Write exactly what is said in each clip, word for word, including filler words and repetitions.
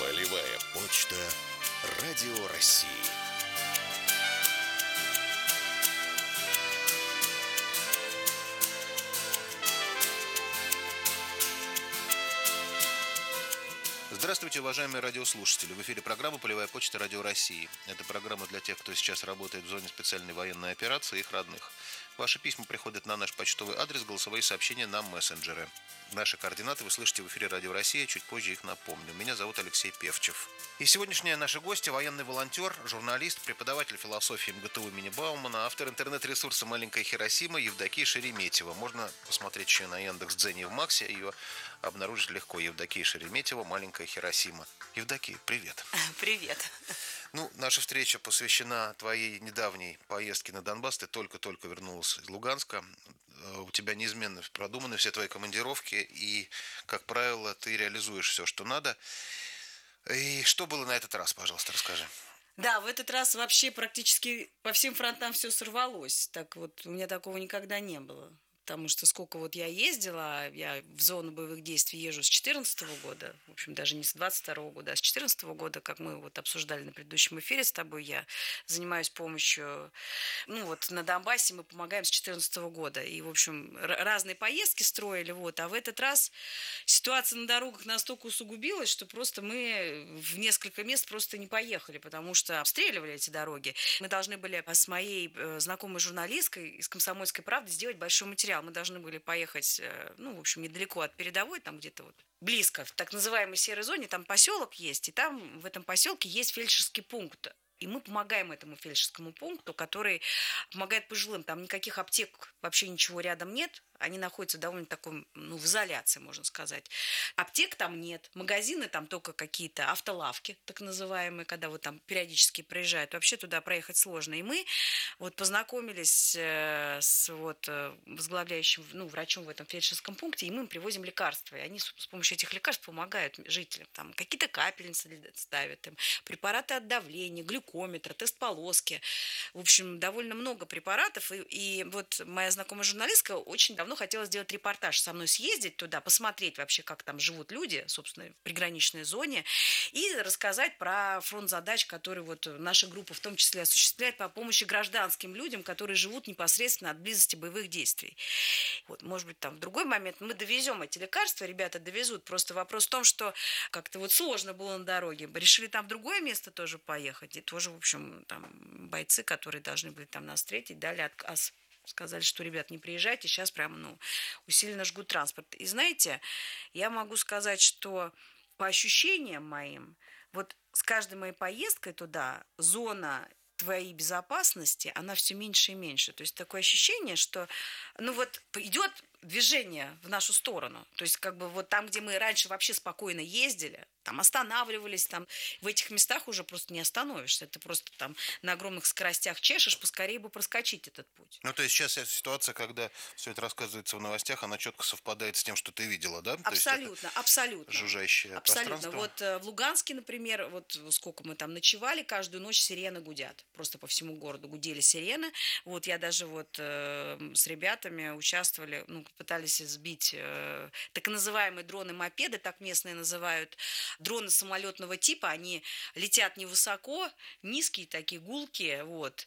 Полевая почта Радио России. Здравствуйте, уважаемые радиослушатели. В эфире программа «Полевая почта Радио России». Это программа для тех, кто сейчас работает в зоне специальной военной операции и их родных. Ваши письма приходят на наш почтовый адрес, голосовые сообщения на мессенджеры. Наши координаты вы слышите в эфире Радио Россия, чуть позже их напомню. Меня зовут Алексей Певчев. И сегодняшние наши гости – военный волонтер, журналист, преподаватель философии МГТУ имени Баумана, автор интернет-ресурса «Маленькая Хиросима» Евдокия Шереметьева. Можно посмотреть еще на Яндекс.Дзене и в Максе, ее обнаружить легко. Евдокия Шереметьева, «Маленькая Хиросима». Евдокия, привет. Привет. Ну, наша встреча посвящена твоей недавней поездке на Донбасс. Ты только-только вернулась из Луганска. У тебя неизменно продуманы все твои командировки, и, как правило, ты реализуешь все, что надо. И что было на этот раз, пожалуйста, расскажи. Да, в этот раз вообще практически по всем фронтам все сорвалось. Так вот, у меня такого никогда не было. Потому что сколько вот я ездила, я в зону боевых действий езжу с две тысячи четырнадцатого года, в общем, даже не с двадцать второго года, а с две тысячи четырнадцатого года, как мы вот обсуждали на предыдущем эфире с тобой, я занимаюсь помощью, ну вот на Донбассе мы помогаем с две тысячи четырнадцатого года, и, в общем, р- разные поездки строили, вот, а в этот раз ситуация на дорогах настолько усугубилась, что просто мы в несколько мест просто не поехали, потому что обстреливали эти дороги. Мы должны были с моей э, знакомой журналисткой из «Комсомольской правды» сделать большой материал. Мы должны были поехать, ну, в общем, недалеко от передовой, там где-то вот близко, в так называемой серой зоне, там поселок есть, и там в этом поселке есть фельдшерский пункт. И мы помогаем этому фельдшерскому пункту, который помогает пожилым. Там никаких аптек, вообще ничего рядом нет. Они находятся в довольно таком, ну, в изоляции, можно сказать. Аптек там нет, магазины там только какие-то автолавки, так называемые, когда вот там периодически проезжают. Вообще туда проехать сложно. И мы вот познакомились э, с вот э, возглавляющим, ну, врачом в этом фельдшерском пункте, и мы им привозим лекарства. И они с, с помощью этих лекарств помогают жителям. Там какие-то капельницы ставят, им, препараты от давления, глюкометра, тест-полоски. В общем, довольно много препаратов. И, и вот моя знакомая журналистка очень давно хотела сделать репортаж, со мной съездить туда, посмотреть вообще, как там живут люди, собственно, в приграничной зоне, и рассказать про фронт задач, который вот наша группа в том числе осуществляет по помощи гражданским людям, которые живут непосредственно от близости боевых действий. Вот, может быть, там в другой момент мы довезем эти лекарства, ребята довезут. Просто вопрос в том, что как-то вот сложно было на дороге. Решили там в другое место тоже поехать. И тоже, в общем, там бойцы, которые должны были там нас встретить, дали отказ. Сказали, что, ребят, не приезжайте, сейчас прямо, ну, усиленно жгут транспорт. И знаете, я могу сказать, что по ощущениям моим, вот с каждой моей поездкой туда зона твоей безопасности, она все меньше и меньше. То есть такое ощущение, что, ну вот, идет движение в нашу сторону. То есть как бы вот там, где мы раньше вообще спокойно ездили, там останавливались, там в этих местах уже просто не остановишься. Ты просто там на огромных скоростях чешешь, поскорее бы проскочить этот путь. Ну, то есть сейчас ситуация, когда все это рассказывается в новостях, она четко совпадает с тем, что ты видела, да? Абсолютно, абсолютно. Жужжащее Абсолютно. пространство. Вот э, в Луганске, например, вот сколько мы там ночевали, каждую ночь сирены гудят. Просто по всему городу гудели сирены. Вот я даже вот э, с ребятами участвовали, ну, пытались сбить э, так называемые дроны-мопеды, так местные называют, дроны самолетного типа. Они летят невысоко, низкие такие, гулкие, вот.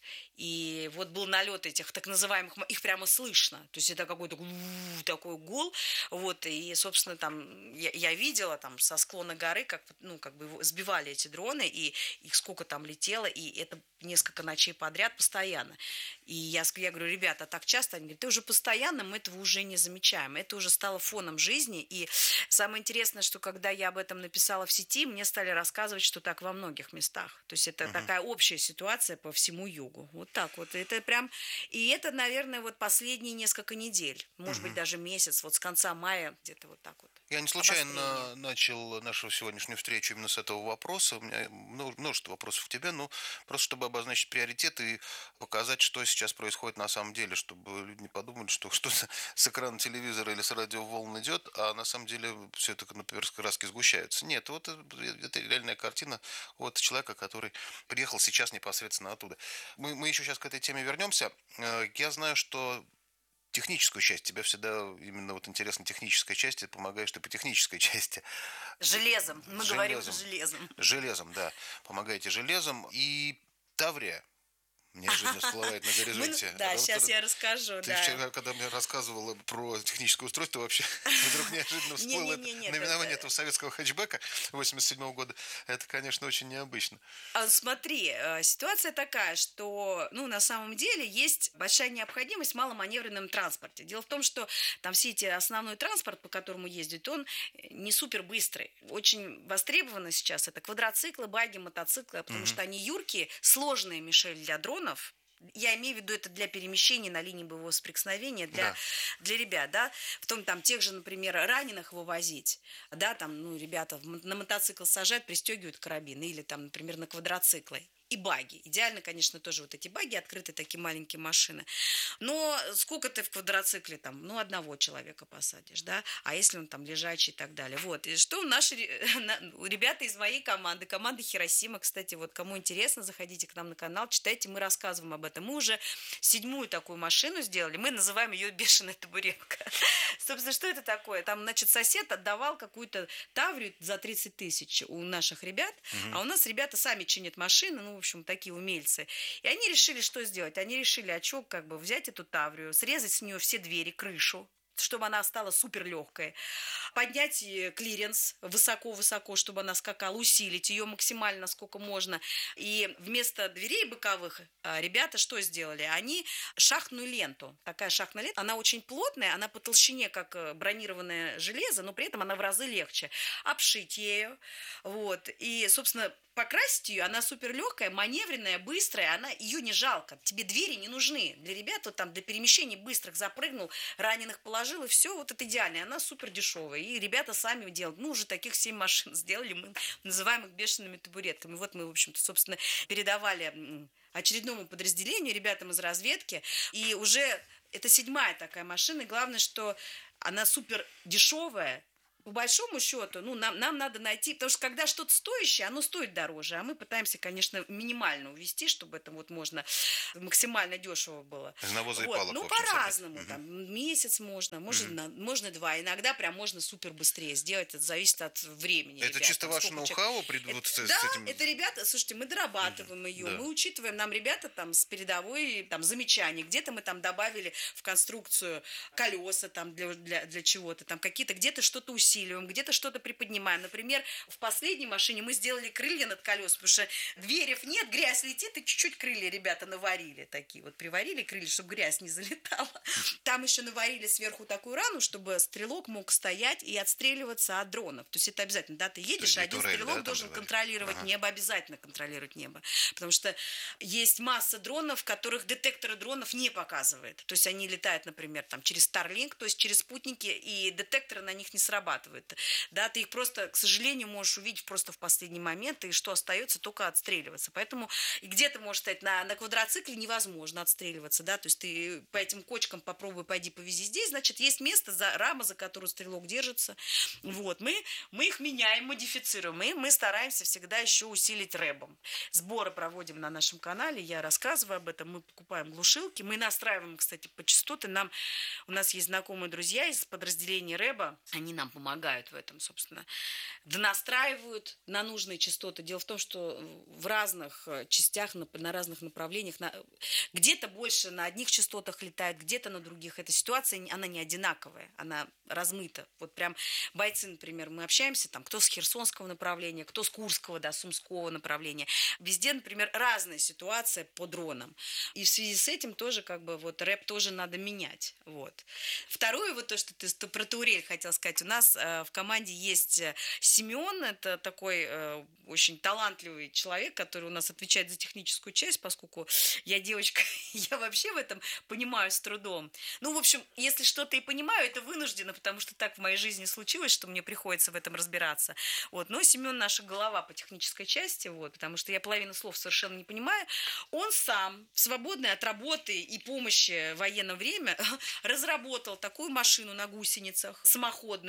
И вот был налет этих так называемых, их прямо слышно. То есть это какой-то такой гул, вот. И, собственно, там я, я видела там со склона горы, как, ну, как бы сбивали эти дроны, и их сколько там летело, и это несколько ночей подряд постоянно. И я, я говорю, ребята, так часто? Они говорят, ты уже постоянно, мы этого уже не замечаем. Это уже стало фоном жизни. И самое интересное, что когда я об этом написала в сети, мне стали рассказывать, что так во многих местах. То есть это uh-huh. такая общая ситуация по всему югу. Вот так вот. Это прям... И это, наверное, вот последние несколько недель, может uh-huh. быть, даже месяц, вот с конца мая где-то вот так вот. Я не случайно начал нашу сегодняшнюю встречу именно с этого вопроса. У меня множество вопросов к тебе, но просто чтобы обозначить приоритеты и показать, что сейчас происходит на самом деле, чтобы люди не подумали, что что-то с экрана телевизора или с радиоволн идет, а на самом деле все это, например, краски сгущаются. Нет, вот это реальная картина от человека, который приехал сейчас непосредственно оттуда. Мы, мы еще сейчас к этой теме вернемся. Я знаю, что техническую часть. Тебе всегда именно вот интересна техническая часть, и помогаешь ты по технической части. Железом. Мы Железом. говорим железом. Железом, да. Помогаете железом. И Таврия неожиданно всплывает на горизонте. Мы, да, вот сейчас это, я расскажу. Ты да. вчера, когда мне рассказывала про техническое устройство, вообще вдруг неожиданно всплыло наименование этого советского хэтчбека восемьдесят седьмого года. Это, конечно, очень необычно. Смотри, ситуация такая, что, ну, на самом деле есть большая необходимость в маломаневренном транспорте. Дело в том, что там все эти основной транспорт, по которому ездят, он не супер быстрый. Очень востребовано сейчас это квадроциклы, баги, мотоциклы, потому mm-hmm. что они юркие, сложные мишель для дронов. Я имею в виду это для перемещения на линии боевого соприкосновения для, да. для ребят, да, в том там тех же, например, раненых вывозить, да, там, ну, ребята на мотоцикл сажают, пристегивают карабины, или там, например, на квадроциклы. И баги. Идеально, конечно, тоже вот эти баги, открытые такие маленькие машины. Но сколько ты в квадроцикле там? Ну, одного человека посадишь, да? А если он там лежачий и так далее? Вот. И что наши ребята из моей команды, команды Хиросима, кстати, вот кому интересно, заходите к нам на канал, читайте, мы рассказываем об этом. Мы уже седьмую такую машину сделали, мы называем ее «Бешеная табуретка». Собственно, что это такое? Там, значит, сосед отдавал какую-то Таврию за тридцать тысяч у наших ребят, угу. а у нас ребята сами чинят машины, ну, в общем, такие умельцы. И они решили, что сделать? Они решили, а что, как бы, взять эту Таврию, срезать с нее все двери, крышу, чтобы она стала супер легкой, поднять клиренс высоко-высоко, чтобы она скакала, усилить ее максимально, сколько можно. И вместо дверей боковых ребята что сделали? Они шахтную ленту, такая шахтная лента, она очень плотная, она по толщине, как бронированное железо, но при этом она в разы легче. Обшить ею, вот, и, собственно, покрасить ее, она супер легкая, маневренная, быстрая, она, ее не жалко. Тебе двери не нужны. Для ребят вот там для перемещений быстрых запрыгнул, раненых положил, и все, вот это идеально. Она супер дешевая. И ребята сами делают. Мы уже таких семь машин сделали, мы называем их бешеными табуретками. Вот мы, в общем-то, собственно, передавали очередному подразделению, ребятам из разведки, и уже это седьмая такая машина, и главное, что она супер дешевая. По большому счету, ну, нам, нам надо найти, потому что когда что-то стоящее, оно стоит дороже, а мы пытаемся, конечно, минимально увести, чтобы это вот можно максимально дешево было. Из навоза и вот. палок, ну, по-разному, угу. там, месяц можно, может, угу. на, можно два, иногда прям можно супер быстрее сделать, это зависит от времени. Это ребят, чисто там, ваше ноу-хау придут с, да, с этим? это ребята, слушайте, мы дорабатываем угу. ее, да. мы учитываем, нам ребята там с передовой там замечания, где-то мы там добавили в конструкцию колеса там для, для, для чего-то, там какие-то, где-то что-то усиливаем, где-то что-то приподнимаем. Например, в последней машине мы сделали крылья над колесом, потому что дверев нет, грязь летит, и чуть-чуть крылья ребята наварили такие. Вот приварили крылья, чтобы грязь не залетала. Там еще наварили сверху такую рану, чтобы стрелок мог стоять и отстреливаться от дронов. То есть это обязательно, да, ты едешь, один турель, стрелок да, должен контролировать ага. небо, обязательно контролировать небо. Потому что есть масса дронов, которых детекторы дронов не показывают. То есть они летают, например, там, через Starlink, то есть через спутники, и детекторы на них не срабатывают. Да, ты их просто, к сожалению, можешь увидеть просто в последний момент, и что остается, только отстреливаться. Поэтому и где-то, может сказать, на, на квадроцикле невозможно отстреливаться, да, то есть ты по этим кочкам попробуй, пойди повези здесь, значит, есть место, за, рама, за которую стрелок держится. Вот, мы, мы их меняем, модифицируем, и мы стараемся всегда еще усилить рэбом. Сборы проводим на нашем канале, я рассказываю об этом, мы покупаем глушилки, мы настраиваем, кстати, по частоты, нам, у нас есть знакомые друзья из подразделения рэба, они нам помогают в этом, собственно, донастраивают на нужные частоты. Дело в том, что в разных частях, на, на разных направлениях, на, где-то больше на одних частотах летает, где-то на других. Эта ситуация, она не одинаковая, она размыта. Вот прям бойцы, например, мы общаемся, там, кто с Херсонского направления, кто с Курского, да, Сумского направления. Везде, например, разная ситуация по дронам. И в связи с этим тоже, как бы, вот, рэп тоже надо менять. Вот. Второе, вот то, что ты про турель хотел сказать, у нас э, в команде есть Семен, это такой э, очень талантливый человек, который у нас отвечает за техническую часть, поскольку я девочка, я вообще в этом понимаю с трудом. Ну, в общем, если что-то и понимаю, это вынуждено, потому что так в моей жизни случилось, что мне приходится в этом разбираться. Вот. Но Семен наша голова по технической части, вот, потому что я половину слов совершенно не понимаю. Он сам, свободный от работы и помощи в военное время, разработал такую машину на гусеницах, самоходную, которую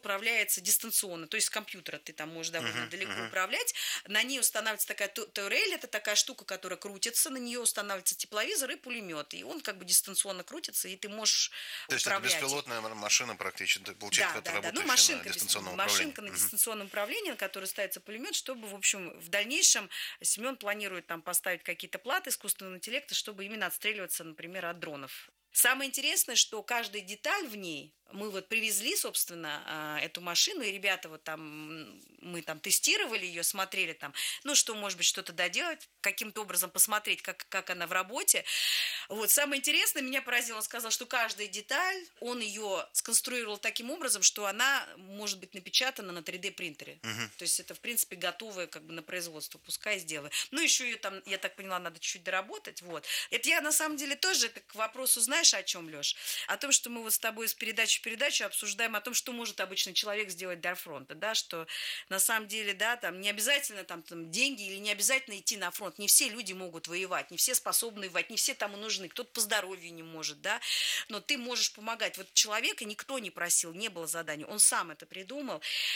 управляется дистанционно, то есть с компьютера ты там можешь довольно uh-huh, далеко uh-huh. управлять. На ней устанавливается такая турель, это такая штука, которая крутится, на нее устанавливается тепловизор и пулемет, и он как бы дистанционно крутится, и ты можешь То есть управлять. это беспилотная машина практически, получается, Да, это да, да. работающая Ну, машинка, на дистанционном машинка управлении. на Uh-huh. дистанционном управлении, на которой ставится пулемет, чтобы, в общем, в дальнейшем Семен планирует там поставить какие-то платы искусственного интеллекта, чтобы именно отстреливаться, например, от дронов. Самое интересное, что каждая деталь в ней, мы вот привезли, собственно, эту машину, и ребята вот там, мы там тестировали ее, смотрели там, ну, что, может быть, что-то доделать, каким-то образом посмотреть, как, как она в работе. Вот, самое интересное, меня поразило, он сказал, что каждая деталь, он ее сконструировал таким образом, что она может быть напечатана на три дэ принтере. Uh-huh. То есть это, в принципе, готовая как бы на производство, пускай сделаю. Ну, еще ее там, я так поняла, надо чуть-чуть доработать, вот. Это я, на самом деле, тоже это к вопросу, знаешь, о чем, Леш? О том, что мы вот с тобой с передачи в передачу обсуждаем о том, что может обычный человек сделать для фронта, да, что на самом деле, да, там не обязательно там, там деньги или не обязательно идти на фронт, не все люди могут воевать, не все способны воевать, не все тому нужны, кто-то по здоровью не может, да, но ты можешь помогать. Вот человека никто не просил, не было задания, он сам это придумал,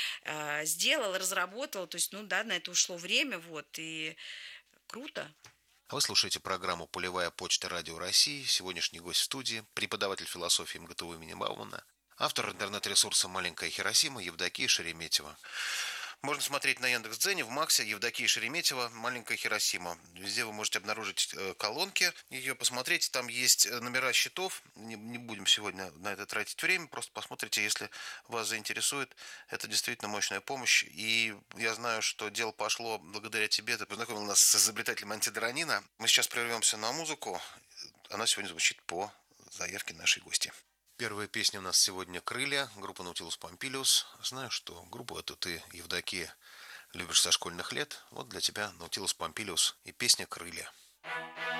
э, сделал, разработал, то есть, ну, да, на это ушло время, вот, и круто. Вы слушаете программу «Полевая почта Радио России». Сегодняшний гость в студии – преподаватель философии МГТУ имени Баумана, автор интернет-ресурса «Маленькая Хиросима» Евдокия Шереметьева. Можно смотреть на Яндекс.Дзене, в Максе Евдокия Шереметьева «Маленькая Хиросима». Везде вы можете обнаружить колонки ее, посмотреть. Там есть номера счетов. Не, не будем сегодня на это тратить время. Просто посмотрите, если вас заинтересует. Это действительно мощная помощь. И я знаю, что дело пошло благодаря тебе. Ты познакомил нас с изобретателем антидронина. Мы сейчас прервемся на музыку. Она сегодня звучит по заявке нашей гости. Первая песня у нас сегодня «Крылья», группа Nautilus Pompilius. Знаю, что группу эту ты, Евдокия, любишь со школьных лет. Вот для тебя Nautilus Pompilius и песня «Крылья».